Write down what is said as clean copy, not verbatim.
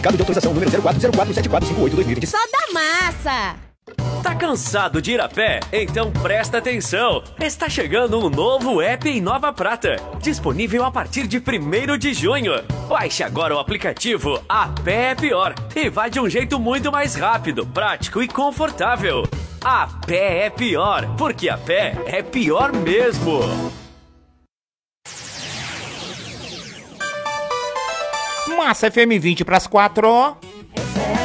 Cabo de autorização número 04047458-2020. Só da massa! Tá cansado de ir a pé? Então presta atenção! Está chegando um novo app em Nova Prata, disponível a partir de 1º de junho. Baixe agora o aplicativo A Pé é Pior e vá de um jeito muito mais rápido, prático e confortável. A Pé é Pior, porque a pé é pior mesmo. Massa FM 20 para as 4.